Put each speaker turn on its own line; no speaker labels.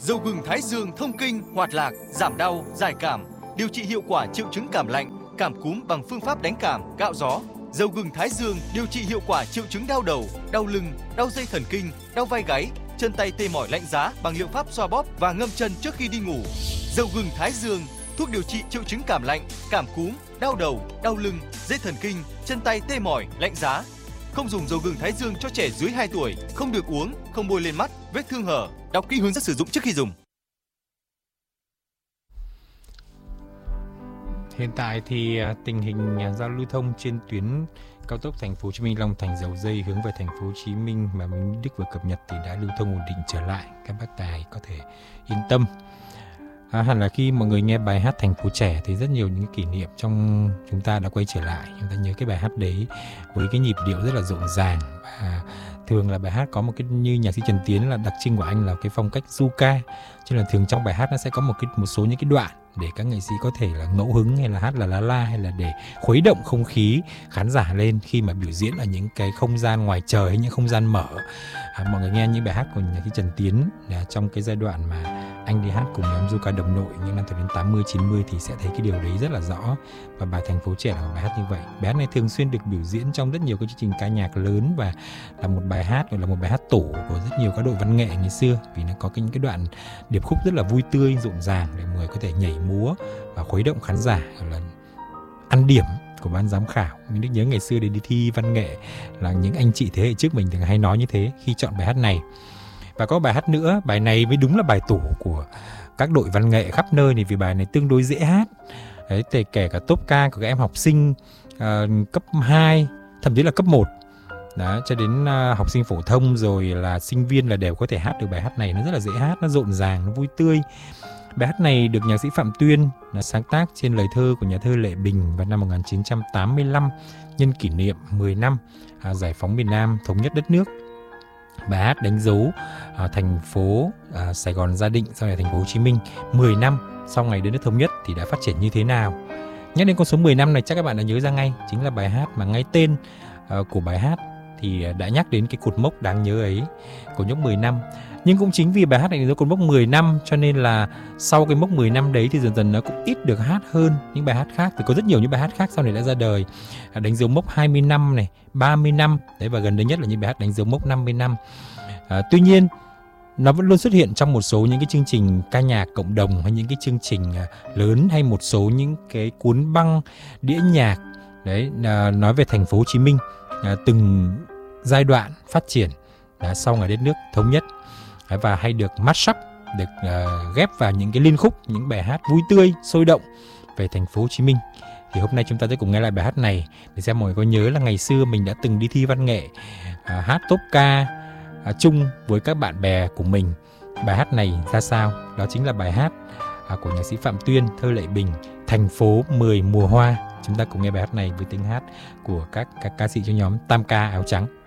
Dầu gừng Thái Dương thông kinh, hoạt lạc, giảm đau, giải cảm, điều trị hiệu quả triệu chứng cảm lạnh, cảm cúm bằng phương pháp đánh cảm, cạo gió. Dầu gừng Thái Dương điều trị hiệu quả triệu chứng đau đầu, đau lưng, đau dây thần kinh, đau vai gáy, chân tay tê mỏi lạnh giá bằng liệu pháp xoa bóp và ngâm chân trước khi đi ngủ. Dầu gừng Thái Dương, thuốc điều trị triệu chứng cảm lạnh, cảm cúm, đau đầu, đau lưng, dây thần kinh, chân tay tê mỏi, lạnh giá. Không dùng dầu gừng Thái Dương cho trẻ dưới 2 tuổi, không được uống, không bôi lên mắt, vết thương hở. Đọc kỹ hướng dẫn sử dụng trước khi dùng.
Hiện tại thì tình hình giao lưu thông trên tuyến cao tốc Thành phố Hồ Chí Minh Long Thành Dầu Giây hướng về Thành phố Hồ Chí Minh mà Minh Đức vừa cập nhật thì đã lưu thông ổn định trở lại. Các bác tài có thể yên tâm. Hẳn là khi mọi người nghe bài hát Thành phố Trẻ thì rất nhiều những kỷ niệm trong chúng ta đã quay trở lại. Chúng ta nhớ cái bài hát đấy với cái nhịp điệu rất là rộn ràng, và thường là bài hát có một cái, như nhạc sĩ Trần Tiến là đặc trưng của anh là cái phong cách du ca, cho nên là thường trong bài hát nó sẽ có một số những cái đoạn để các nghệ sĩ có thể là ngẫu hứng, hay là hát là la hay là để khuấy động không khí khán giả lên khi mà biểu diễn ở những cái không gian ngoài trời hay những không gian mở. Mọi người nghe những bài hát của nhạc sĩ Trần Tiến trong cái giai đoạn mà anh đi hát cùng nhóm du ca Đồng Nội những năm thập niên 80-90 thì sẽ thấy cái điều đấy rất là rõ. Và bài Thành Phố Trẻ là một bài hát như vậy. Bài hát này thường xuyên được biểu diễn trong rất nhiều cái chương trình ca nhạc lớn và là một bài hát gọi là một bài hát tổ của rất nhiều các đội văn nghệ ngày xưa, vì nó có những cái đoạn điệp khúc rất là vui tươi, rộn ràng để mọi người có thể nhảy múa và khuấy động khán giả, gọi là ăn điểm của ban giám khảo. Mình được nhớ ngày xưa để đi thi văn nghệ là những anh chị thế hệ trước mình thường hay nói như thế khi chọn bài hát này. Và có bài hát nữa, bài này mới đúng là bài tủ của các đội văn nghệ khắp nơi này, vì bài này tương đối dễ hát. Đấy, kể cả top ca của các em học sinh cấp 2, thậm chí là cấp 1 đó, cho đến học sinh phổ thông rồi là sinh viên là đều có thể hát được bài hát này. Nó rất là dễ hát, nó rộn ràng, nó vui tươi. Bài hát này được nhạc sĩ Phạm Tuyên là sáng tác trên lời thơ của nhà thơ Lệ Bình vào năm 1985 nhân kỷ niệm 10 năm giải phóng miền Nam, thống nhất đất nước. Bài hát đánh dấu thành phố Sài Gòn Gia Định, sau này thành phố Hồ Chí Minh 10 năm sau ngày đất nước thống nhất thì đã phát triển như thế nào. Nhắc đến con số 10 năm này chắc các bạn đã nhớ ra ngay, chính là bài hát mà ngay tên của bài hát thì đã nhắc đến cái cột mốc đáng nhớ ấy, cột mốc 10 năm. Nhưng cũng chính vì bài hát này có cột mốc 10 năm cho nên là sau cái mốc 10 năm đấy thì dần dần nó cũng ít được hát hơn những bài hát khác. Thì có rất nhiều những bài hát khác sau này đã ra đời, đánh dấu mốc 20 năm này, 30 năm đấy, và gần đây nhất là những bài hát đánh dấu mốc 50 năm. Tuy nhiên nó vẫn luôn xuất hiện trong một số những cái chương trình ca nhạc cộng đồng hay những cái chương trình lớn, hay một số những cái cuốn băng đĩa nhạc đấy, nói về Thành phố Hồ Chí Minh từng giai đoạn phát triển sau ngày đất nước thống nhất, và hay được mashup, được ghép vào những cái liên khúc, những bài hát vui tươi, sôi động về Thành phố Hồ Chí Minh. Thì hôm nay chúng ta sẽ cùng nghe lại bài hát này để xem mọi người có nhớ là ngày xưa mình đã từng đi thi văn nghệ, hát top ca chung với các bạn bè của mình. Bài hát này ra sao? Đó chính là bài hát của nhạc sĩ Phạm Tuyên, thơ Lệ Bình, Thành phố 10 mùa hoa. Chúng ta cùng nghe bài hát này với tiếng hát của các ca sĩ trong nhóm Tam Ca Áo Trắng.